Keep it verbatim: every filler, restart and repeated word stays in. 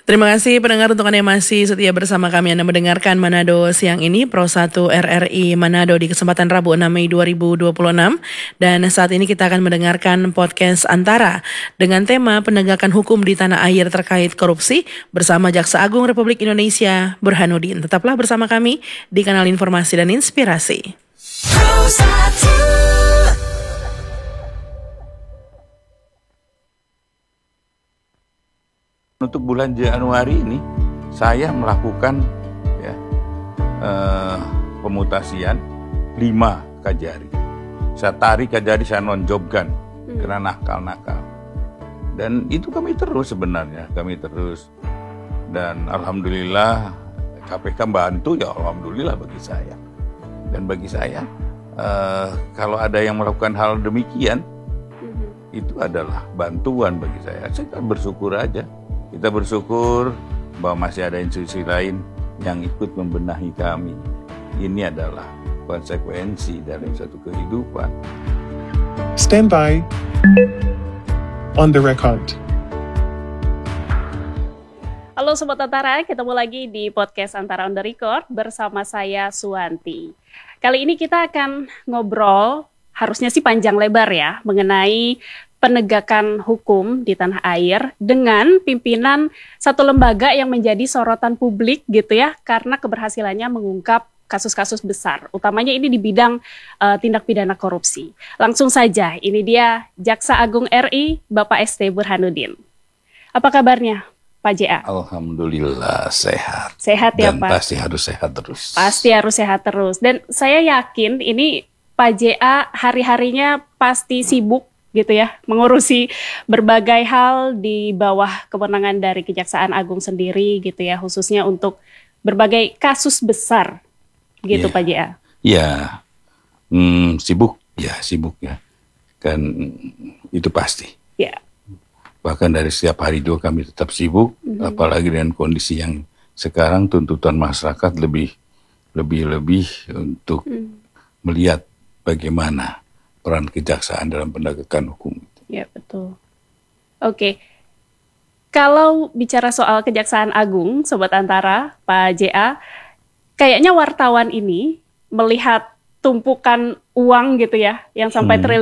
Terima kasih pendengar untuk Anda yang masih setia bersama kami. Anda mendengarkan Manado siang ini, Pro satu R R I Manado di kesempatan Rabu enam Mei dua ribu dua puluh enam. Dan saat ini kita akan mendengarkan podcast Antara dengan tema penegakan hukum di tanah air terkait korupsi bersama Jaksa Agung Republik Indonesia Burhanuddin. Tetaplah bersama kami di kanal Informasi dan Inspirasi. Pro satu. Untuk bulan Januari ini saya melakukan ya, eh, pemutasian lima Kajari. Saya tarik Kajari, saya nonjobkan hmm. karena nakal-nakal. Dan itu kami terus sebenarnya, kami terus. Dan alhamdulillah K P K bantu, ya alhamdulillah bagi saya. Dan bagi saya eh, kalau ada yang melakukan hal demikian hmm. itu adalah bantuan bagi saya. Saya bersyukur aja. Kita bersyukur bahwa masih ada institusi lain yang ikut membenahi kami. Ini adalah konsekuensi dari satu kehidupan. Stand by. On the record. Halo Sobat Antara, ketemu lagi di podcast Antara on the record bersama saya Suwanti. Kali ini kita akan ngobrol, harusnya sih panjang lebar ya, mengenai penegakan hukum di tanah air dengan pimpinan satu lembaga yang menjadi sorotan publik gitu ya, karena keberhasilannya mengungkap kasus-kasus besar, utamanya ini di bidang uh, tindak pidana korupsi. Langsung saja, ini dia Jaksa Agung R I, Bapak S T Burhanuddin. Apa kabarnya, Pak J A? Alhamdulillah sehat. Sehat ya, Dan Pak? Dan pasti harus sehat terus. Pasti harus sehat terus. Dan saya yakin ini Pak J A hari-harinya pasti sibuk gitu ya, mengurusi berbagai hal di bawah kewenangan dari Kejaksaan Agung sendiri gitu ya, khususnya untuk berbagai kasus besar gitu yeah. Pak J A. Iya, yeah. hmm, sibuk ya sibuk ya, kan itu pasti. Ya. Yeah. Bahkan dari setiap hari itu kami tetap sibuk, mm-hmm. apalagi dengan kondisi yang sekarang tuntutan masyarakat lebih lebih lebih untuk mm. melihat bagaimana peran kejaksaan dalam penegakan hukum. Ya, betul. Oke. Kalau bicara soal Kejaksaan Agung, Sobat Antara, Pak J A, kayaknya wartawan ini melihat tumpukan uang gitu ya, yang sampai hmm. triliunan